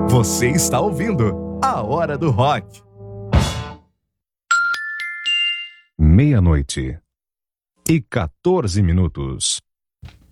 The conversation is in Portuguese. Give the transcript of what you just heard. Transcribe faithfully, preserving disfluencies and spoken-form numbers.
Você está ouvindo A Hora do Rock. Meia-noite e quatorze minutos.